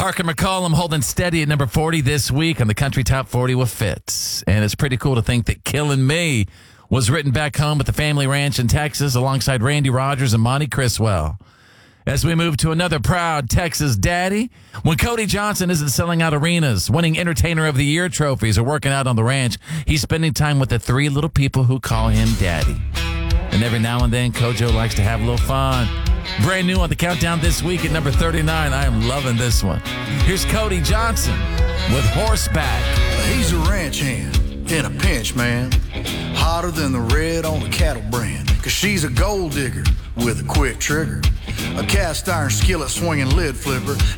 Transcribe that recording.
Parker McCollum holding steady at number 40 this week on the Country Top 40 with Fitz. And it's pretty cool to think that Killin' Me was written back home at the family ranch in Texas alongside Randy Rogers and Monty Criswell. As we move to another proud Texas daddy, when Cody Johnson isn't selling out arenas, winning Entertainer of the Year trophies, or working out on the ranch, he's spending time with the three little people who call him Daddy. And every now and then, Kojo likes to have a little fun. Brand new on the countdown this week at number 39. I am loving this one. Here's Cody Johnson with Horseback. He's a ranch hand in a pinch, man. Hotter than the red on the cattle brand. Cause she's a gold digger with a quick trigger. A cast iron skillet swinging lid flipper.